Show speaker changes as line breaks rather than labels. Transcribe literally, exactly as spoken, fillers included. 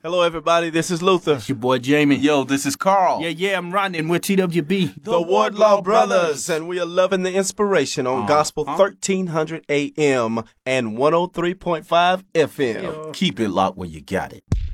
Hello, everybody. This is Luther.
It's your boy Jamie.
Yo, this is Carl.
Yeah, yeah, I'm Rodney, and we're T W B.
The, the Wardlaw Brothers. And we are loving the inspiration on uh, Gospel huh? thirteen hundred A M and one oh three point five F M.
Keep it locked where you got it.